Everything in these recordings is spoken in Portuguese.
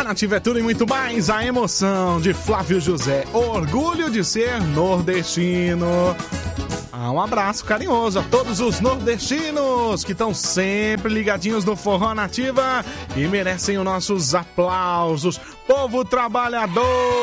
Nativa é tudo e muito mais. A emoção de Flávio José. Orgulho de ser nordestino. Um abraço carinhoso a todos os nordestinos que estão sempre ligadinhos no Forró Nativa e merecem os nossos aplausos. Povo trabalhador!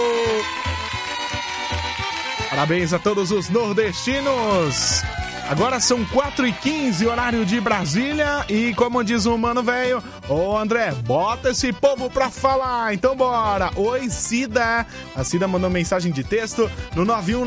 Parabéns a todos os nordestinos! Agora são 4h15, horário de Brasília. E como diz o mano velho, ô André, bota esse povo pra falar. Então bora. Oi, Cida. A Cida mandou mensagem de texto no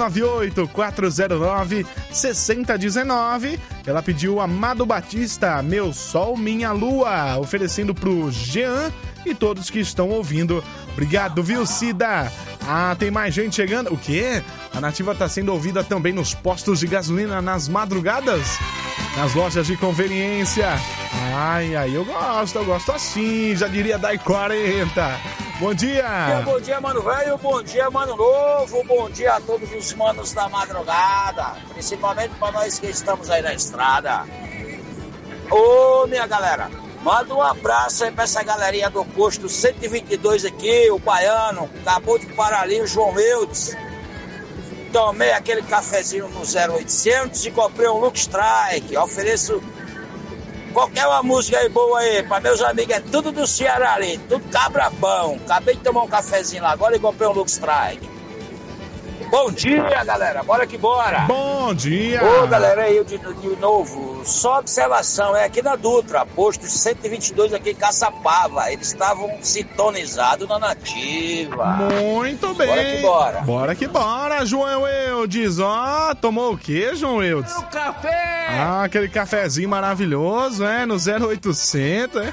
9198-409-6019. Ela pediu Amado Batista, Meu Sol, Minha Lua, oferecendo pro Jean e todos que estão ouvindo. Obrigado, viu, Cida? Tem mais gente chegando. O quê? A Nativa tá sendo ouvida também nos postos de gasolina nas madrugadas, nas lojas de conveniência. Ai, eu gosto assim, já diria Dai 40. Bom dia! Bom dia, mano velho, bom dia, mano novo, bom dia a todos os manos da madrugada, principalmente para nós que estamos aí na estrada. Ô, minha galera, manda um abraço aí pra essa galerinha do posto 122 aqui, o Baiano, acabou de parar ali, o João Eudes. Tomei aquele cafezinho no 0800 e comprei um Look Strike. Ofereço qualquer uma música aí boa aí, pra meus amigos, é tudo do Ceará ali, tudo cabra bom. Acabei de tomar um cafezinho lá agora e comprei um Look Strike. Bom dia, galera, bora que bora. Bom dia. Ô, galera, eu de novo, só observação, é aqui na Dutra, posto 122 aqui em Caçapava, eles estavam sintonizados na Nativa. Muito bem. Bora que bora. Bora que bora, João Eudes. Tomou o quê, João Eudes? O café. Aquele cafezinho maravilhoso, no 0800,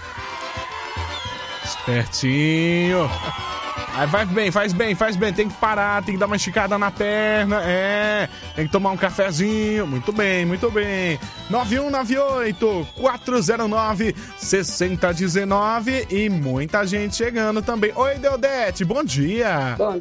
Espertinho. Aí faz bem, tem que parar, tem que dar uma esticada na perna, tem que tomar um cafezinho, muito bem. 9198-409-6019 e muita gente chegando também. Oi, Deodete, bom dia. Bom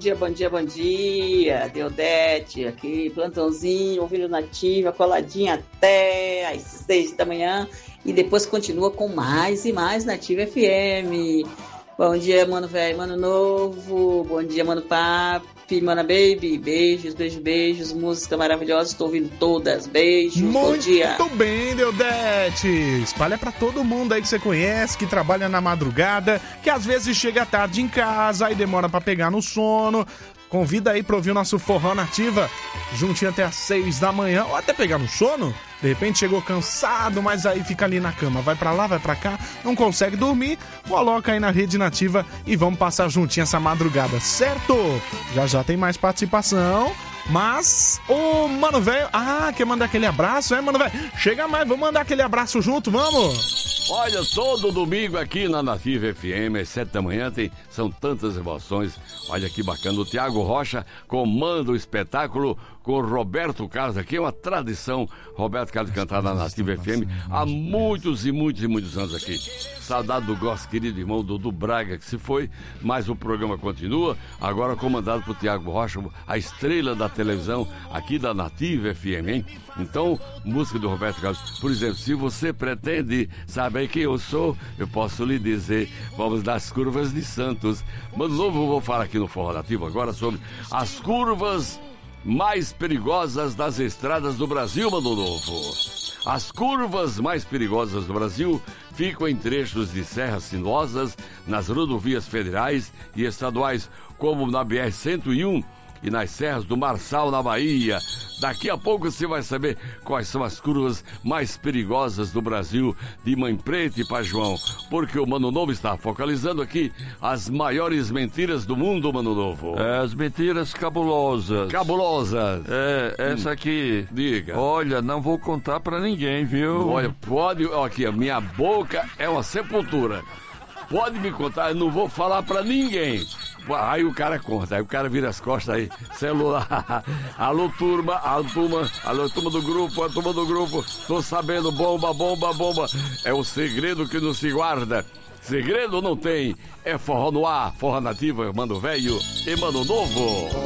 dia, Deodete, aqui, plantãozinho, ouvindo Nativa, coladinha até às 6 da manhã e depois continua com mais e mais Nativa FM. Bom dia, mano velho, mano novo. Bom dia, mano papi, mana baby. Beijos, música maravilhosa. Estou ouvindo todas. Beijos, bom dia. Muito bem, Deodete. Espalha pra todo mundo aí que você conhece, que trabalha na madrugada, que às vezes chega tarde em casa e demora pra pegar no sono. Convida aí pra ouvir o nosso Forró Nativa, juntinho até às 6 da manhã, ou até pegar no sono. De repente chegou cansado, mas aí fica ali na cama. Vai pra lá, vai pra cá, não consegue dormir. Coloca aí na Rede Nativa e vamos passar juntinho essa madrugada, certo? Já tem mais participação. Mas o Mano Velho... quer mandar aquele abraço, Mano Velho? Chega mais, vamos mandar aquele abraço junto, vamos! Olha, todo domingo aqui na Nativa FM, às 7 da manhã, são tantas emoções. Olha que bacana, o Thiago Rocha comanda o espetáculo com o Roberto Carlos, aqui é uma tradição, Roberto Carlos cantar na Nativa FM há muitos e muitos anos aqui. Saudade do nosso querido irmão Dudu Braga, que se foi, mas o programa continua, agora comandado por Thiago Rocha, a estrela da televisão aqui da Nativa FM, hein? Então, música do Roberto Carlos, por exemplo, se você pretende saber quem eu sou, eu posso lhe dizer, vamos das curvas de Santos. Mano novo, eu vou falar aqui no Forró Nativo agora sobre as curvas mais perigosas das estradas do Brasil, mano novo. As curvas mais perigosas do Brasil ficam em trechos de serras sinuosas, nas rodovias federais e estaduais, como na BR-101 e nas serras do Marçal, na Bahia. Daqui a pouco você vai saber quais são as curvas mais perigosas do Brasil, de Mãe Preta e Pajuão, porque o Mano Novo está focalizando aqui as maiores mentiras do mundo, Mano Novo. As mentiras cabulosas. Cabulosas. Essa aqui. Diga. Olha, não vou contar pra ninguém, viu? Olha, pode... Aqui, a minha boca é uma sepultura. Pode me contar, eu não vou falar pra ninguém. Aí o cara conta, aí o cara vira as costas aí, celular. Alô, turma, alô, turma do grupo, tô sabendo, bomba. É o segredo que não se guarda. Segredo não tem, é forró no ar, Forró Nativa, Mano Velho e Mano Novo.